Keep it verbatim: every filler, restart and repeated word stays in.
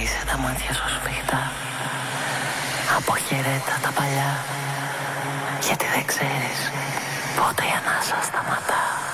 κλείσε τα μάτια σου σφίχτα. Αποχαιρέτα τα παλιά, γιατί δεν ξέρεις πότε η ανάσα σταματά.